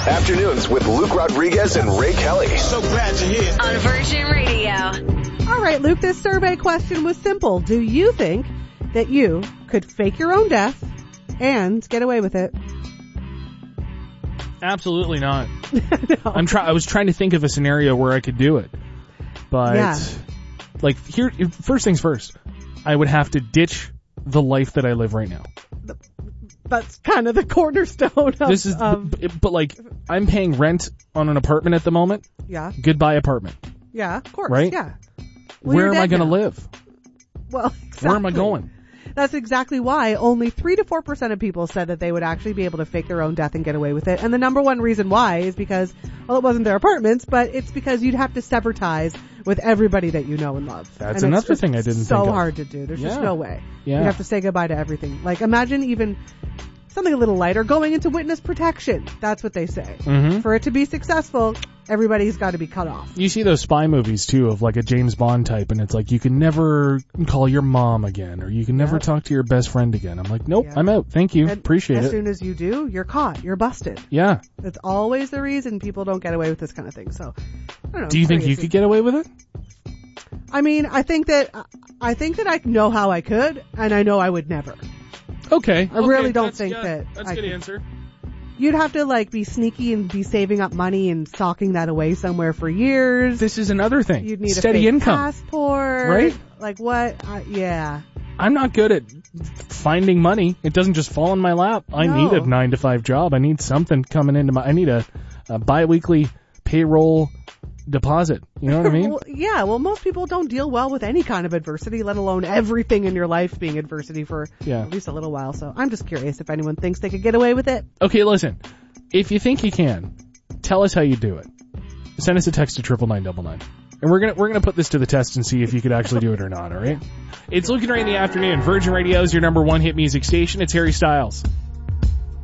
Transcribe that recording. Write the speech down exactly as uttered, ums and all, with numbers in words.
Afternoons with Luke Rodriguez and Ray Kelly. So glad you're here. On Virgin Radio. All right, Luke, this survey question was simple. Do you think that you could fake your own death and get away with it? Absolutely not. No. I'm try- I was trying to think of a scenario where I could do it. But, Yeah. like, here, first things first, I would have to ditch the life that I live right now. That's kind of the cornerstone of... This is, of but, but like, I'm paying rent on an apartment at the moment. yeah, Goodbye apartment. yeah, of course, Right? yeah. Well, Where you're am I dead going to now. live? Well, exactly. Where am I going? That's exactly why only three to four percent of people said that they would actually be able to fake their own death and get away with it. And the number one reason why is because, well, it wasn't their apartments, but it's because you'd have to sever ties with everybody that you know and love. That's and another it's thing I didn't so think of. hard to do. There's just Yeah. no way. Yeah. You'd have to say goodbye to everything. Like, imagine even something a little lighter, going into witness protection. That's what they say. Mhm. For it to be successful, everybody's got to be cut off. You see those spy movies, too, of like a James Bond type, and it's like, you can never call your mom again, or you can never Yep. talk to your best friend again. I'm like, nope, Yeah. I'm out. Thank you. And Appreciate as it. soon as you do, you're caught. You're busted. Yeah. That's always the reason people don't get away with this kind of thing. So, I don't know. Do you think you crazy. could get away with it? I mean, I think that I think that I know how I could, and I know I would never. Okay. I really don't think that That's I a good could. answer. You'd have to like be sneaky and be saving up money and stocking that away somewhere for years. This is another thing. You'd need Steady a fake income. passport, Right? Like what? Uh, yeah. I'm not good at finding money. It doesn't just fall in my lap. I No. need a nine to five job. I need something coming into my. I need a, a biweekly payroll deposit. You know what I mean? Well, yeah. Well, most people don't deal well with any kind of adversity, let alone everything in your life being adversity for Yeah. at least a little while. So I'm just curious if anyone thinks they could get away with it. Okay, listen. If you think you can, tell us how you do it. Send us a text to triple nine double nine, and we're gonna we're gonna put this to the test and see if you could actually do it or not. All right? It's Luke and Ray in the afternoon. Virgin Radio is your number one hit music station. It's Harry Styles.